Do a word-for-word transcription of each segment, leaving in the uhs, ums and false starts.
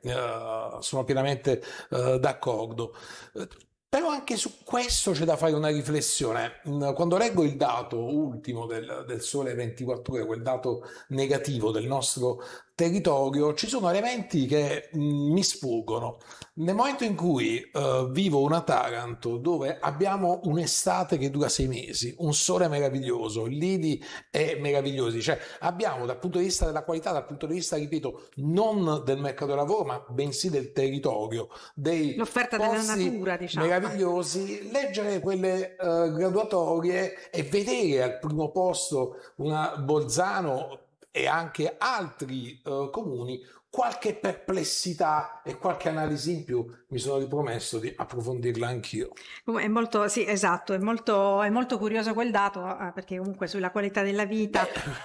uh, sono pienamente uh, d'accordo. Però anche su questo c'è da fare una riflessione. Quando leggo il dato ultimo del, del Sole ventiquattro Ore, quel dato negativo del nostro territorio, ci sono elementi che mh, mi sfuggono. Nel momento in cui uh, vivo una Taranto dove abbiamo un'estate che dura sei mesi, un sole meraviglioso, lidi è meravigliosi, cioè abbiamo dal punto di vista della qualità, dal punto di vista, ripeto, non del mercato del lavoro, ma bensì del territorio, dei l'offerta della natura, diciamo. Meravigliosi, leggere quelle uh, graduatorie e vedere al primo posto una Bolzano e anche altri uh, comuni, qualche perplessità e qualche analisi in più, mi sono ripromesso di approfondirla anch'io. È molto, sì, esatto, è molto, è molto curioso quel dato, perché comunque sulla qualità della vita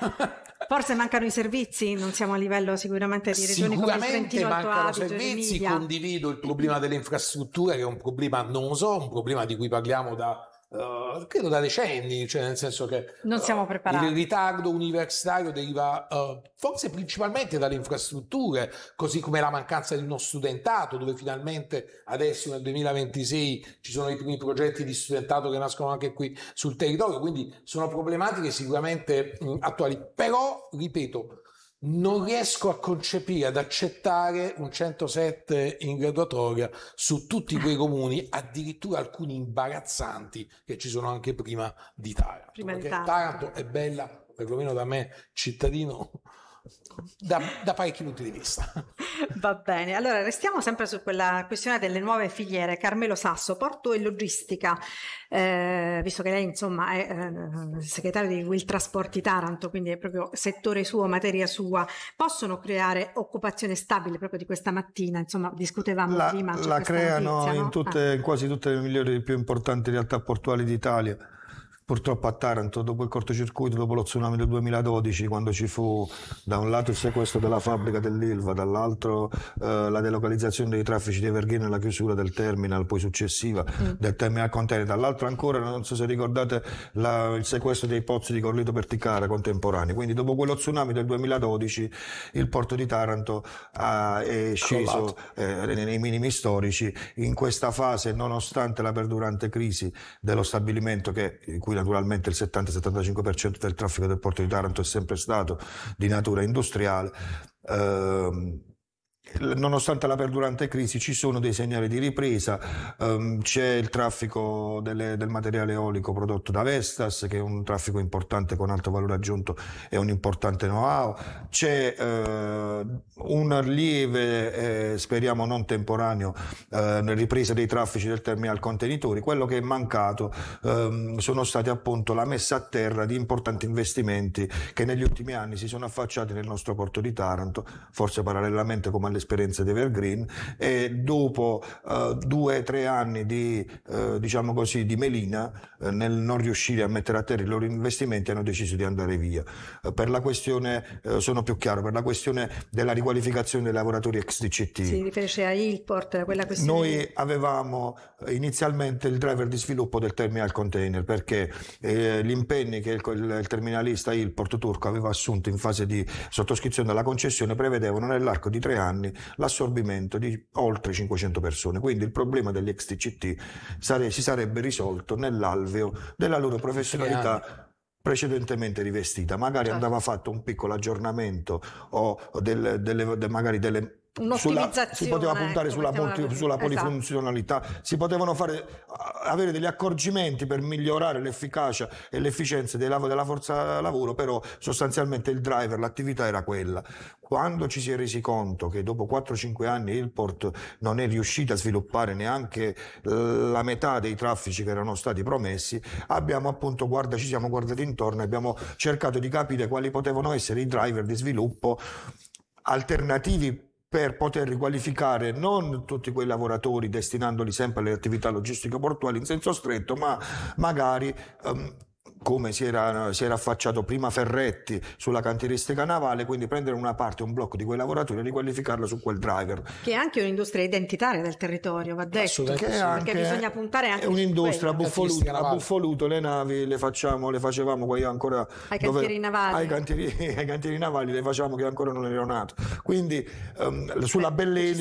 forse mancano i servizi, non siamo a livello sicuramente di regioni come il Trentino Alto Adige, servizi, condivido il problema delle infrastrutture, che è un problema annoso, un problema di cui parliamo da Uh, credo da decenni, cioè nel senso che non siamo preparati. Uh, il ritardo universitario deriva uh, forse principalmente dalle infrastrutture, così come la mancanza di uno studentato, dove finalmente adesso nel duemilaventisei ci sono i primi progetti di studentato che nascono anche qui sul territorio, quindi sono problematiche sicuramente mh, attuali, però ripeto, non riesco a concepire, ad accettare un centosette in graduatoria su tutti quei comuni, addirittura alcuni imbarazzanti che ci sono anche prima di Taranto. Prima perché di Taranto. Taranto è bella, perlomeno da me, cittadino, da, da parecchi punti di vista. Va bene, allora restiamo sempre su quella questione delle nuove filiere. Carmelo Sasso, porto e logistica, eh, visto che lei insomma è eh, segretario di Will Trasporti Taranto, quindi è proprio settore suo, materia sua, possono creare occupazione stabile? Proprio di questa mattina, insomma, discutevamo la, prima. La creano notizia, in, no? tutte, ah. in quasi tutte le migliori e più importanti realtà portuali d'Italia. Purtroppo a Taranto, dopo il cortocircuito, dopo lo tsunami del duemiladodici, quando ci fu da un lato il sequestro della fabbrica dell'Ilva, dall'altro eh, la delocalizzazione dei traffici di Everghina e la chiusura del terminal, poi successiva mm. del terminal container, dall'altro ancora, non so se ricordate, la, il sequestro dei pozzi di Corlito Perticara contemporanei. Quindi dopo quello tsunami del duemiladodici il porto di Taranto ha, è sceso eh, nei minimi storici. In questa fase, nonostante la perdurante crisi dello stabilimento, che cui naturalmente il settanta settantacinque per cento del traffico del porto di Taranto è sempre stato di natura industriale, ehm, nonostante la perdurante crisi ci sono dei segnali di ripresa, um, c'è il traffico delle, del materiale eolico prodotto da Vestas, che è un traffico importante con alto valore aggiunto e un importante know-how, c'è uh, un lieve, eh, speriamo non temporaneo, uh, ripresa dei traffici del terminal contenitori. Quello che è mancato um, sono stati appunto la messa a terra di importanti investimenti che negli ultimi anni si sono affacciati nel nostro porto di Taranto, forse parallelamente come alle esperienze di Evergreen, e dopo uh, due o tre anni di, uh, diciamo così, di melina, uh, nel non riuscire a mettere a terra i loro investimenti, hanno deciso di andare via. Uh, per la questione, uh, sono più chiaro, per la questione della riqualificazione dei lavoratori ex D C T. Si riferisce a Ilport, quella questione. Noi avevamo inizialmente il driver di sviluppo del terminal container, perché eh, gli impegni che il, il, il terminalista Ilport turco aveva assunto in fase di sottoscrizione della concessione prevedevano nell'arco di tre anni l'assorbimento di oltre cinquecento persone, quindi il problema degli ex T C T sare- si sarebbe risolto nell'alveo della loro professionalità precedentemente rivestita. Magari certo. andava fatto un piccolo aggiornamento o del, delle, de, magari delle Sulla, si poteva puntare ecco, sulla, multi, sulla polifunzionalità, esatto. si potevano fare, avere degli accorgimenti per migliorare l'efficacia e l'efficienza dei lav- della forza lavoro, però sostanzialmente il driver, l'attività era quella. Quando ci si è resi conto che dopo quattro cinque anni Ilport non è riuscita a sviluppare neanche la metà dei traffici che erano stati promessi, abbiamo appunto guarda, ci siamo guardati intorno e abbiamo cercato di capire quali potevano essere i driver di sviluppo alternativi per poter riqualificare non tutti quei lavoratori destinandoli sempre alle attività logistiche portuali in senso stretto, ma magari um, come si era, si era affacciato prima Ferretti sulla cantieristica navale, quindi prendere una parte, un blocco di quei lavoratori e riqualificarlo su quel driver. Che è anche un'industria identitaria del territorio, va detto, che perché anche bisogna puntare anche è un'industria a Buffoluto, a Buffoluto le navi le facciamo, le facevamo poi ancora ai cantieri dove, navali, ai cantieri, ai cantieri navali le facciamo che ancora non erano nati, quindi um, sulla Belleli